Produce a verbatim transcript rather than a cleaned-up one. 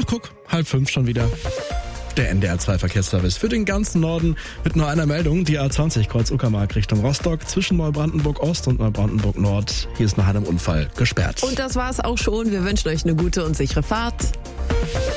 Ach guck, halb fünf schon wieder. Der N D R zwei Verkehrsservice für den ganzen Norden mit nur einer Meldung. Die A zwanzig Kreuz Uckermark Richtung Rostock zwischen Neubrandenburg Ost und Neubrandenburg Nord. Hier ist nach einem Unfall gesperrt. Und das war's auch schon. Wir wünschen euch eine gute und sichere Fahrt.